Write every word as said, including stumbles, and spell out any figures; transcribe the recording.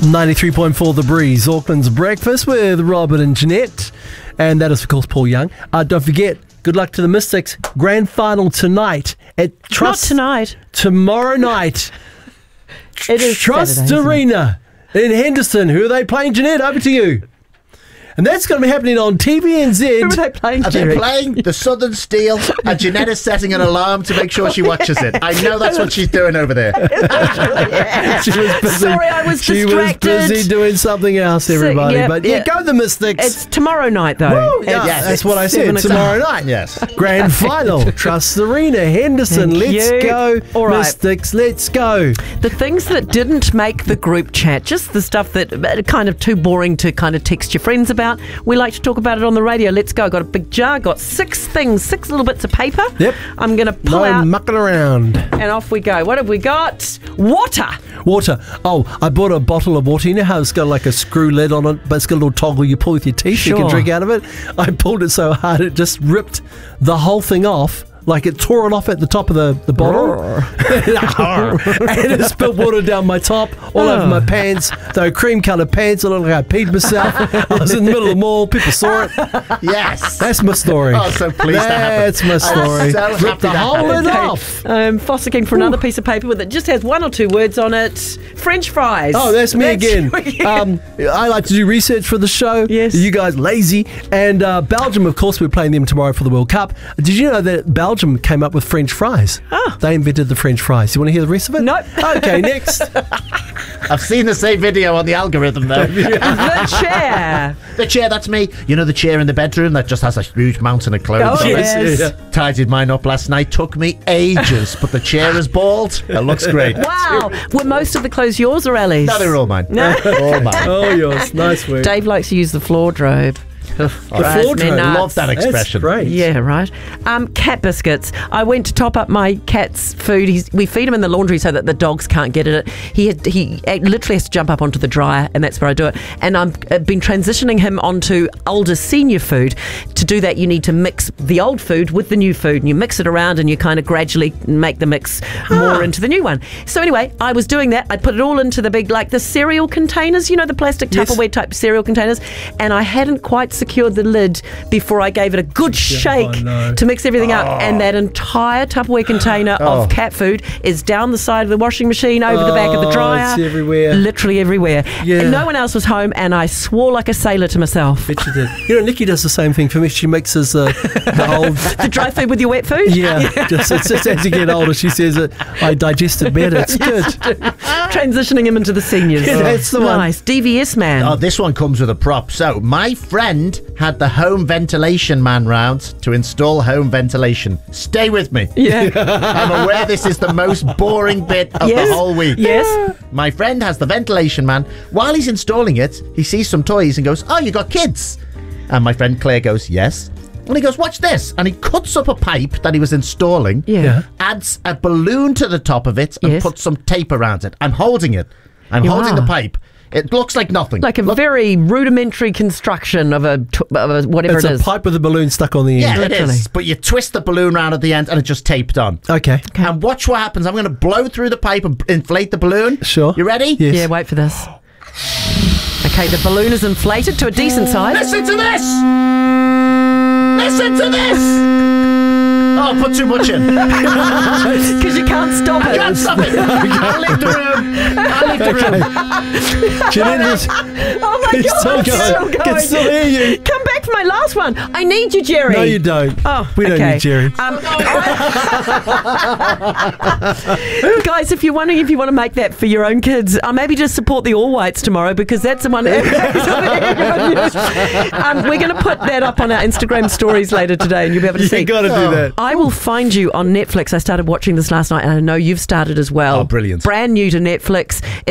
ninety-three point four The Breeze, Auckland's breakfast with Robert and Jeanette. And that is, of course, Paul Young. Uh, don't forget, good luck to the Mystics. Grand final tonight at Trust. Not tonight. Tomorrow night. It is Trust Saturday, isn't it? Arena in Henderson. Who are they playing, Jeanette? Over to you. And that's going to be happening on T V N Z. Who are they playing, Are Jerry? they playing the Southern Steel? And Jeanette is setting an alarm to make sure she watches it. I know that's what she's doing over there. She was busy. Sorry, I was she distracted. was busy doing something else, everybody. yeah, but yeah, yeah. go the Mystics. It's tomorrow night, though. Woo, yeah, Yes, that's what I said. seven Tomorrow o'clock. night. Yes. Grand final. Trust Arena, Henderson. Thank let's you. go. All right. Mystics, let's go. The things that didn't make the group chat, just the stuff that are kind of too boring to kind of text your friends about, we like to talk about it on the radio. Let's go. Got a big jar, got six things, six little bits of paper. Yep. I'm going to pull No out mucking around. and off we go. What have we got? Water. Water. Oh, I bought a bottle of water. You know how it's got like a screw lid on it, but it's got a little toggle you pull with your teeth. You Sure. can drink out of it. I pulled it so hard it just ripped the whole thing off. Like it tore it off at the top of the, the bottle. And it spilled water down my top, all over my pants. They were cream coloured pants. I looked like I peed myself. I was in the middle of the mall. People saw it. Yes. That's my story. Oh, so pleased that happened. That's my story. so Ripped happy the that whole happened. lid Okay. off. Um, Foss looking for another piece of paper that just has one or two words on it. French fries. Oh, that's me again. you. Um, I like to do research for the show. Yes. You guys lazy. And uh, Belgium, of course, we're playing them tomorrow for the World Cup. Did you know that Belgium came up with French fries? Oh. They invented the French fries. You want to hear the rest of it? Nope. Okay, next. I've seen the same video on the algorithm, though. The chair. The chair, that's me. You know the chair in the bedroom that just has a huge mountain of clothes Oh, on yes. it? Tidied mine up last night. Took me ages, but the chair is bald. It looks great. Wow. Were most of the clothes yours or Ellie's? No, they're all mine. No. All mine. Oh, yours. Nice work. Dave likes to use the floor drobe. The Drives floor me drone. nuts. Love that That's expression. great. Yeah, right. Um, cat biscuits. I went to top up my cat's food. He's, we feed him in the laundry so that the dogs can't get at it. He had, he literally has to jump up onto the dryer, and that's where I do it. And I've been transitioning him onto older senior food. To do that, you need to mix the old food with the new food, and you mix it around, and you kind of gradually make the mix more into the new one. So anyway, I was doing that. I put it all into the big, like the cereal containers, you know, the plastic Yes. Tupperware type cereal containers, and I hadn't quite secured the lid before I gave it a good shake oh, no. to mix everything up, and that entire Tupperware container Oh. of cat food is down the side of the washing machine, over the back of the Oh, dryer. it's everywhere. Literally everywhere. Yeah. And no one else was home, and I swore like a sailor to myself. Bet you did. You know, Nikki does the same thing for me. She mixes uh, the old... The dry food with your wet food? Yeah, just, it's just as you get older, she says that I digest it better. It's good. Transitioning him into the seniors. Yeah, that's the one. Nice. D V S man. Oh, this one comes with a prop. So, my friend had the home ventilation man round to install home ventilation. Stay with me. Yeah. I'm aware this is the most boring bit of Yes. the whole week. Yes. My friend has the ventilation man. While he's installing it, he sees some toys and goes, "Oh, you got kids?" And my friend Claire goes, "Yes." And he goes, "Watch this." And he cuts up a pipe that he was installing, Yeah. Yeah. adds a balloon to the top of it, and Yes. puts some tape around it. I'm holding it. I'm You holding are. the pipe. It looks like nothing. Like a Look- very rudimentary construction of a, t- of a whatever It's it a is. pipe with a balloon stuck on the Yeah, end. it Literally. is. But you twist the balloon round at the end and it's just taped on. Okay. And watch what happens. I'm going to blow through the pipe and inflate the balloon. Sure. You ready? Yes. Yeah, wait for this. Okay, the balloon is inflated to a decent size. Listen to this! Listen to this! Oh, put too much in. Because you can't stop I it. can't stop it. I'll leave the room. I'll leave the room. Jeanette is... Oh my It's God, still it's going. still going. Can still hear you. Come back for my last one. I need you, Jerry. No, you don't. Oh, we don't okay. need Jerry. Um, guys, if you're wondering if you want to make that for your own kids, uh, maybe just support the All Whites tomorrow, because that's the one. um, we're going to put that up on our Instagram stories later today, and you'll be able to see. You got to do that. I will find you on Netflix. I started watching this last night, and I know you've started as well. Oh, brilliant. Brand new to Netflix.